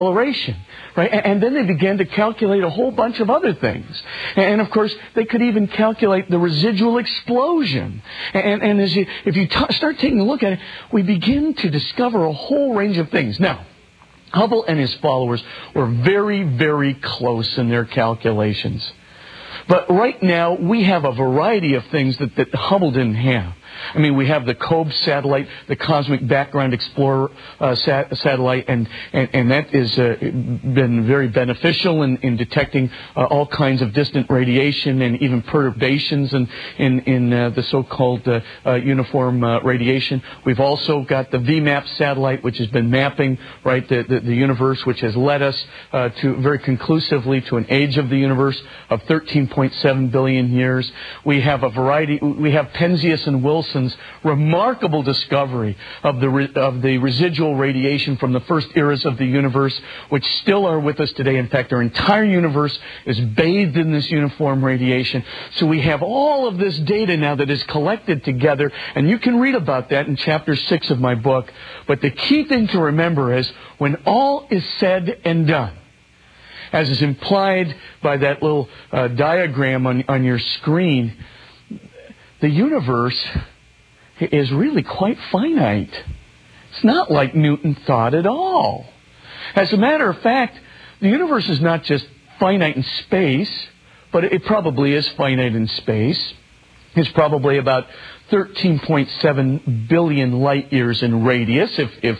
acceleration, right? And then they began to calculate a whole bunch of other things. And of course, they could even calculate the residual explosion. And if you start taking a look at it, we begin to discover a whole range of things. Now, Hubble and his followers were very, very close in their calculations. But right now, we have a variety of things that Hubble didn't have. I mean, we have the COBE satellite, the Cosmic Background Explorer satellite, and that has been very beneficial in detecting all kinds of distant radiation and even perturbations in the so-called uniform radiation. We've also got the VMAP satellite, which has been mapping the universe, which has led us to very conclusively to an age of the universe of 13.7 billion years. We have a variety. We have Penzias and Wilson's remarkable discovery of the residual radiation from the first eras of the universe, which still are with us today. In fact, our entire universe is bathed in this uniform radiation. So we have all of this data now that is collected together, and you can read about that in chapter 6 of my book. But the key thing to remember is, when all is said and done, as is implied by that little diagram on your screen, the universe is really quite finite. It's not like Newton thought at all. As a matter of fact, the universe is not just finite in space, but it probably is finite in space. It's probably about 13.7 billion light years in radius if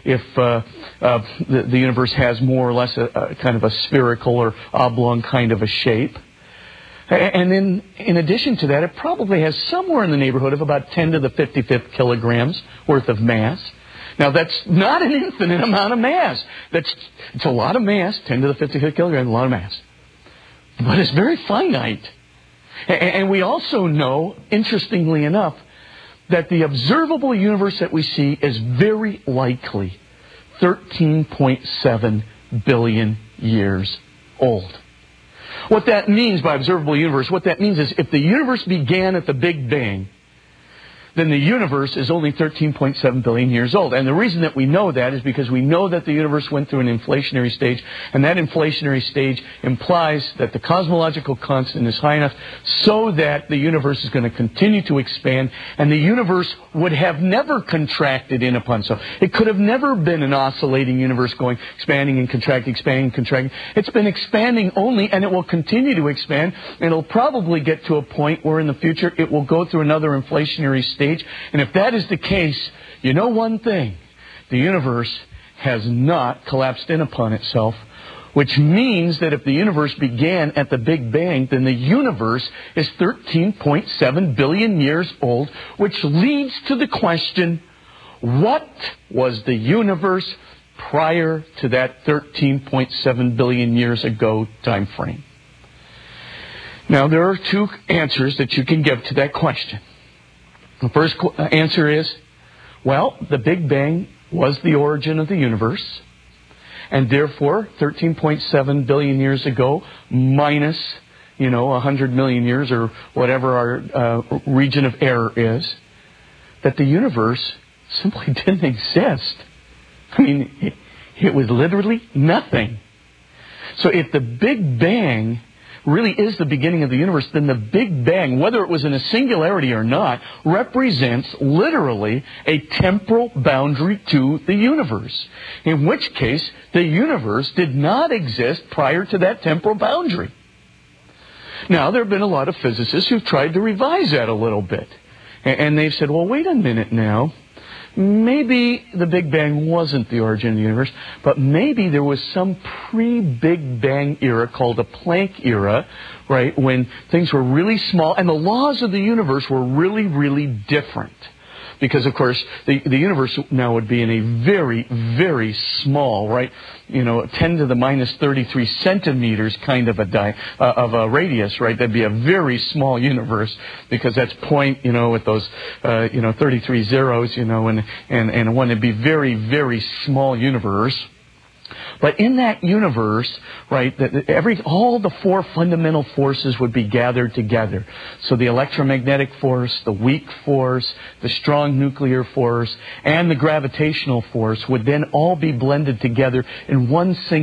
the universe has more or less a kind of a spherical or oblong kind of a shape. And then, in addition to that, it probably has somewhere in the neighborhood of about 10 to the 55th kilograms worth of mass. Now, that's not an infinite amount of mass. It's a lot of mass, 10 to the 55th kilograms, a lot of mass. But it's very finite. And we also know, interestingly enough, that the observable universe that we see is very likely 13.7 billion years old. What that means by observable universe, what that means is, if the universe began at the Big Bang, then the universe is only 13.7 billion years old. And the reason that we know that is because we know that the universe went through an inflationary stage, and that inflationary stage implies that the cosmological constant is high enough so that the universe is going to continue to expand, and the universe would have never contracted in upon itself. It could have never been an oscillating universe going, expanding and contracting, expanding and contracting. It's been expanding only, and it will continue to expand, and it'll probably get to a point where in the future it will go through another inflationary stage. And if that is the case, you know one thing: the universe has not collapsed in upon itself, which means that if the universe began at the Big Bang, then the universe is 13.7 billion years old, which leads to the question, what was the universe prior to that 13.7 billion years ago time frame? Now, there are two answers that you can give to that question. The first answer is, well, the Big Bang was the origin of the universe, and therefore 13.7 billion years ago minus 100 million years, or whatever our region of error is, that the universe simply didn't exist. I mean, it was literally nothing. So if the Big Bang really is the beginning of the universe, then the Big Bang, whether it was in a singularity or not, represents literally a temporal boundary to the universe. In which case, the universe did not exist prior to that temporal boundary. Now, there have been a lot of physicists who've tried to revise that a little bit. And they've said, well, wait a minute now. Maybe the Big Bang wasn't the origin of the universe, but maybe there was some pre-Big Bang era called the Planck era, right, when things were really small and the laws of the universe were really, really different. Because, of course, the universe now would be in a very, very small, right, 10 to the minus 33 centimeters kind of a radius, right? That'd be a very small universe, because that's point, with those, 33 zeros, and one would be very, very small universe. But in that universe, right, all the four fundamental forces would be gathered together. So the electromagnetic force, the weak force, the strong nuclear force, and the gravitational force would then all be blended together in one single